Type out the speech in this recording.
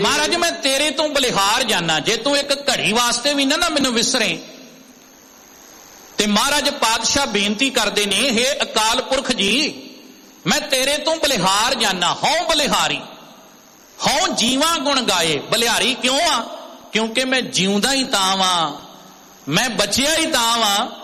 ਮਹਾਰਾਜ ਮੈਂ ਤੇਰੇ ਤੋਂ ਬਲਿਹਾਰ ਜਾਨਾ, ਜੇ ਤੂੰ ਇੱਕ ਘੜੀ ਵਾਸਤੇ ਵੀ ਨਾ ਮੈਨੂੰ ਵਿਸਰੇ। ਤੇ ਮਹਾਰਾਜ ਪਾਤਸ਼ਾਹ ਬੇਨਤੀ ਕਰਦੇ ਨੇ, ਹੇ ਅਕਾਲ ਪੁਰਖ ਜੀ, ਮੈਂ ਤੇਰੇ ਤੋਂ ਬਲਿਹਾਰ ਜਾਨਾ, ਹਉ ਬਲਿਹਾਰੀ, ਹਉ ਜੀਵਾਂ ਗੁਣ ਗਾਏ। ਬਲਿਹਾਰੀ ਕਿਉਂ ਆ? ਕਿਉਂਕਿ ਮੈਂ ਜਿਉਂਦਾ ਹੀ ਤਾਂ ਵਾਂ, ਮੈਂ ਬਚਿਆ ਹੀ ਤਾਂ ਵਾਂ